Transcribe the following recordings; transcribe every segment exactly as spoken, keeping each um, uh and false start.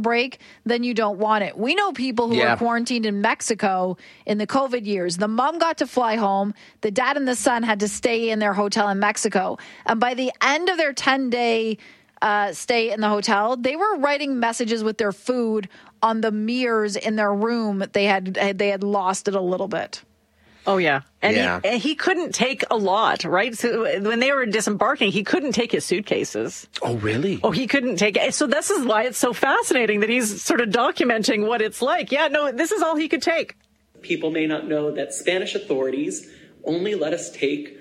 break, then you don't want it. We know people who Yeah. were quarantined in Mexico in the COVID years. The mom got to fly home. The dad and the son had to stay in their hotel in Mexico. And by the end of their ten-day uh, stay in the hotel, they were writing messages with their food on the mirrors in their room. They had they had lost it a little bit. Oh, yeah. And Yeah. He, he couldn't take a lot, right? So when they were disembarking, he couldn't take his suitcases. Oh, really? Oh, he couldn't take it. So this is why it's so fascinating that he's sort of documenting what it's like. Yeah, no, this is all he could take. People may not know that Spanish authorities only let us take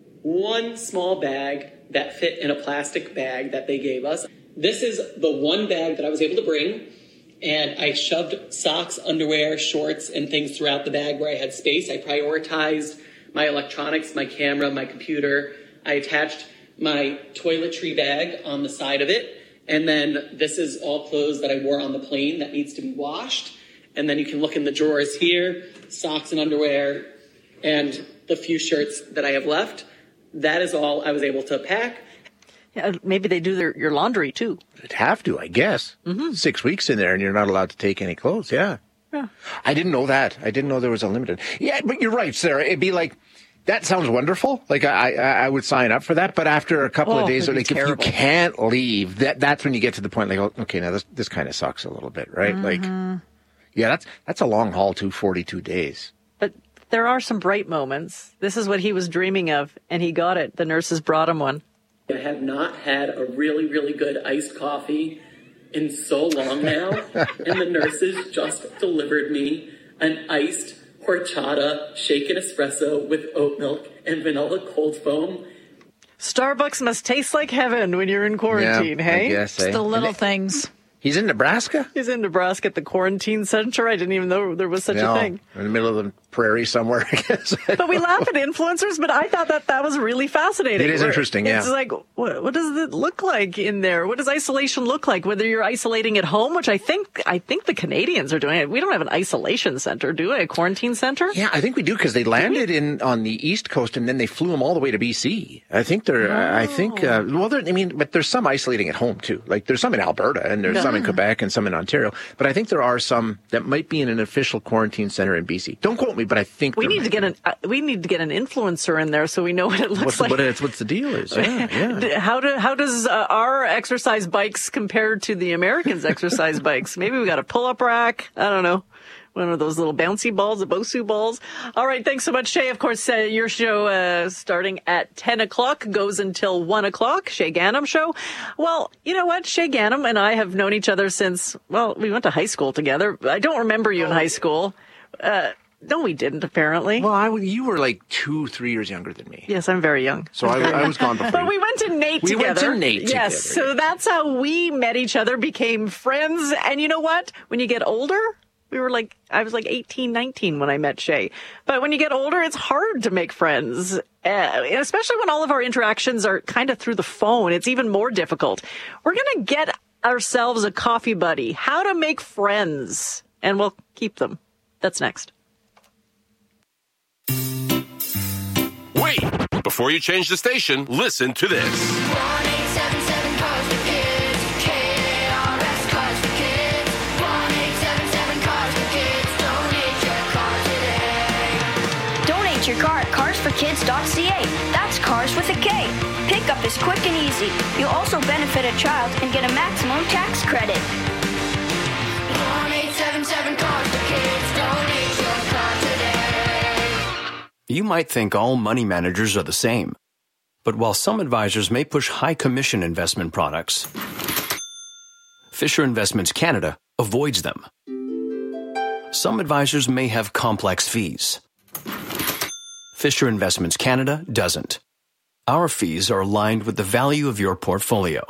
one small bag that fit in a plastic bag that they gave us. This is the one bag that I was able to bring. And I shoved socks, underwear, shorts, and things throughout the bag where I had space. I prioritized my electronics, my camera, my computer. I attached my toiletry bag on the side of it. And then this is all clothes that I wore on the plane that needs to be washed. And then you can look in the drawers here, socks and underwear, and the few shirts that I have left. That is all I was able to pack. Yeah, maybe they do their, your laundry, too. You'd have to, I guess. Mm-hmm. Six weeks in there and you're not allowed to take any clothes. Yeah. Yeah. I didn't know that. I didn't know there was a limited. Yeah, but you're right, Sarah. It'd be like, that sounds wonderful. Like I, I, I would sign up for that. But after a couple Oh, of days, it'd be like if you terrible. can't leave, that that's when you get to the point like, oh, okay, now this this kind of sucks a little bit, right? Like, yeah, that's that's a long haul too, forty-two days. But there are some bright moments. This is what he was dreaming of, and he got it. The nurses brought him one. I have not had a really, really good iced coffee in so long now. And the nurses just delivered me an iced horchata shaken espresso with oat milk and vanilla cold foam. Starbucks must taste like heaven when you're in quarantine, yeah, hey? I guess, It's eh? the little And things. He's in Nebraska? He's in Nebraska at the quarantine center. I didn't even know there was such No, a thing. in the middle of the prairie somewhere, I guess. But we laugh at influencers, but I thought that that was really fascinating. It is Where interesting, yeah. It's like, what, what does it look like in there? What does isolation look like? Whether you're isolating at home, which I think I think the Canadians are doing it. We don't have an isolation center, do we? A quarantine center? Yeah, I think we do because they landed in on the East Coast and then they flew them all the way to B C. I think they're, Oh. I think, uh, well, they're, I mean, but there's some isolating at home too. Like there's some in Alberta and there's some in Quebec and some in Ontario. But I think there are some that might be in an official quarantine center in B C. Don't quote me, but I think We there need might to get be. an uh, we need to get an influencer in there so we know what it looks What's, like. what it's, what's the deal is? Yeah, yeah. D- How do how does uh, our exercise bikes compare to the Americans' exercise bikes? Maybe we got a pull-up rack. I don't know. One of those little bouncy balls, the Bosu balls. All right, thanks so much, Shay. Of course, uh, your show uh, starting at ten o'clock goes until one o'clock, Shay Ganem Show. Well, you know what? Shay Ganem and I have known each other since, well, we went to high school together. I don't remember you in high school. Uh, no, we didn't, apparently. Well, I, you were like two, three years younger than me. Yes, I'm very young. So I, I was gone before But you. we went to Nate We together. went to Nate Yes, together. so that's how we met each other, became friends. And you know what? When you get older, we were like, I was like eighteen, nineteen when I met Shay. But when you get older, it's hard to make friends. Uh, and especially when all of our interactions are kind of through the phone. It's even more difficult. We're going to get ourselves a coffee buddy. How to make friends. And we'll keep them. That's next. Wait! Before you change the station, listen to this. one eight seven seven Cars for Kids. K A R S Cars for Kids. one eight seven seven Cars for Kids. Donate your car today. Donate your car at cars for kids dot c a. That's cars with a K. Pickup is quick and easy. You'll also benefit a child and get a maximum tax credit. one eight seven seven Cars for Kids. Donate your car today. You might think all money managers are the same. But while some advisors may push high commission investment products, Fisher Investments Canada avoids them. Some advisors may have complex fees. Fisher Investments Canada doesn't. Our fees are aligned with the value of your portfolio.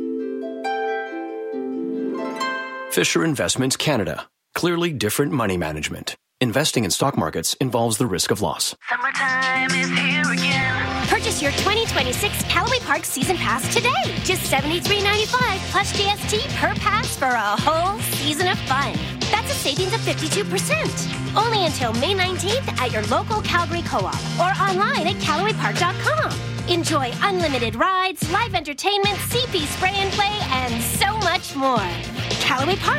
Fisher Investments Canada. Clearly different money management. Investing in stock markets involves the risk of loss. Summertime is here again. Purchase your twenty twenty-six Callaway Park Season Pass today. Just seventy-three ninety-five plus G S T per pass for a whole season of fun. That's a savings of fifty-two percent. Only until May nineteenth at your local Calgary Co-op or online at Callaway Park dot com. Enjoy unlimited rides, live entertainment, C P spray and play, and so much more. Callaway Park.